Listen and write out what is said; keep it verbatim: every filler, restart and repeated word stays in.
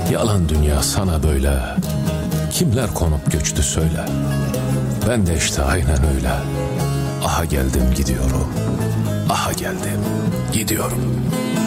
Yalan dünya sana böyle. Kimler konup göçtü söyle. Ben de işte aynen öyle. Aha geldim gidiyorum. Aha geldim gidiyorum.